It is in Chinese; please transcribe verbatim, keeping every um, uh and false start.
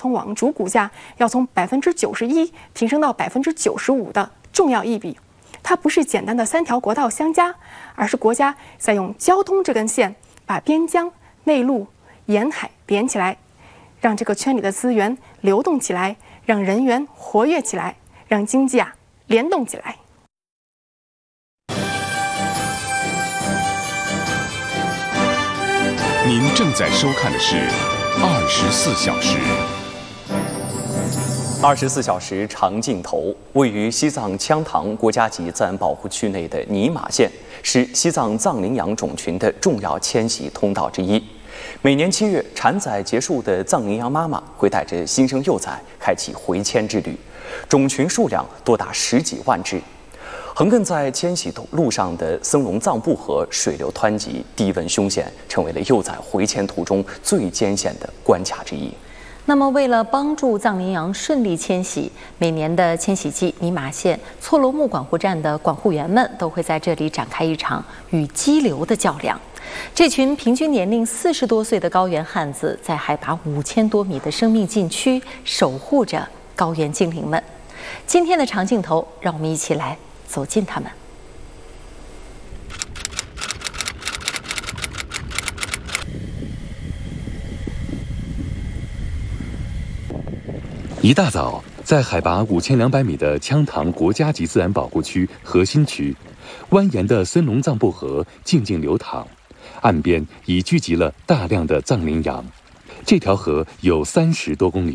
通往主骨架要从百分之九十一提升到百分之九十五的重要一笔。它不是简单的三条国道相加，而是国家在用交通这根线把边疆、内陆、沿海连起来，让这个圈里的资源流动起来，让人员活跃起来，让经济啊联动起来。 您正在收看的是《二十四小时》。 二十四小时长镜头，位于西藏羌塘国家级自然保护区内的尼玛县，是西藏藏羚羊种群的重要迁徙通道之一。每年七月，产崽结束的藏羚羊妈妈会带着新生幼崽开启回迁之旅，种群数量多达十几万只。横亘在迁徙路上的僧龙藏布河水流湍急，低温凶险，成为了幼崽回迁途中最艰险的关卡之一。 那么，为了帮助藏羚羊顺利迁徙，每年的迁徙季，尼玛县错罗木管护站的管护员们都会在这里展开一场与激流的较量。这群平均年龄四十多岁的高原汉子，在海拔五千多米的生命禁区守护着高原精灵们。今天的长镜头，让我们一起来走进他们。 一大早，在海拔五千两百米的羌塘国家级自然保护区核心区，蜿蜒的僧龙藏布河静静流淌，岸边已聚集了大量的藏羚羊。这条河有三十多公里